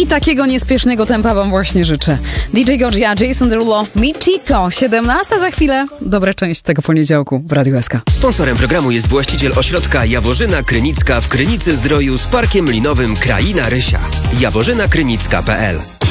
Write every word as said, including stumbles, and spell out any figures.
I takiego niespiesznego tempa wam właśnie życzę. D J Gorgia, Jason Derulo, Michiko. siedemnasta za chwilę. Dobra część tego poniedziałku w Radiu S K. Sponsorem programu jest właściciel ośrodka Jaworzyna Krynicka w Krynicy Zdroju z parkiem linowym Kraina Rysia. jaworzyna krynicka kropka p l